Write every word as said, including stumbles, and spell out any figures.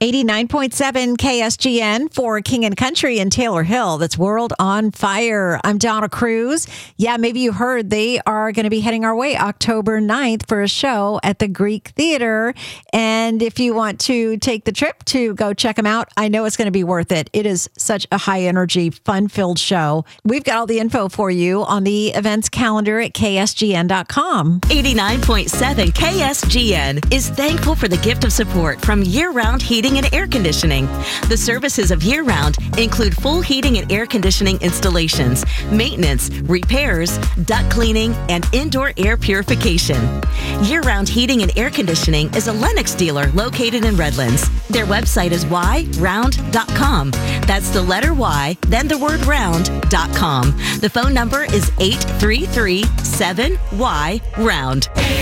eighty-nine point seven K S G N for King and Country in Taylor Hill. That's World on Fire. I'm Donna Cruz. Yeah, maybe you heard they are going to be heading our way October ninth for a show at the Greek Theater. And if you want to take the trip to go check them out, I know it's going to be worth it. It is such a high energy, fun-filled show. We've got all the info for you on the events calendar at K S G N dot com. eighty-nine point seven K S G N is thankful for the gift of support from Year-Round Heating and Air Conditioning. The services of Year-Round include full heating and air conditioning installations, maintenance, repairs, duct cleaning, and indoor air purification. Year-Round Heating and Air Conditioning is a Lennox dealer located in Redlands. Their website is y round dot com. That's the letter Y, then the word round dot com. The phone number is eight three three seven Y round.